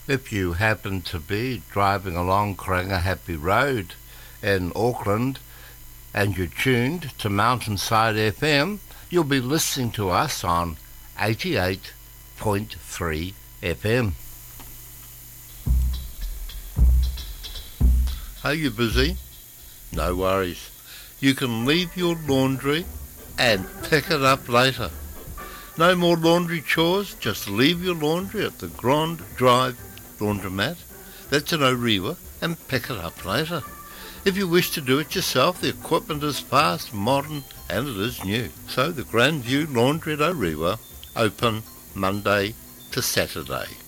If you happen to be driving along Karangahape Road in Auckland and you're tuned to Mountainside FM, you'll be listening to us on 88.3 FM. Are you busy? No worries. You can leave your laundry and pick it up later. No more laundry chores, just leave your laundry at the Grand Drive Laundromat. That's in Orewa, and pick it up later. If you wish to do it yourself, the equipment is fast, modern, and it is new. So the Grandview Laundry at Orewa, open Monday to Saturday.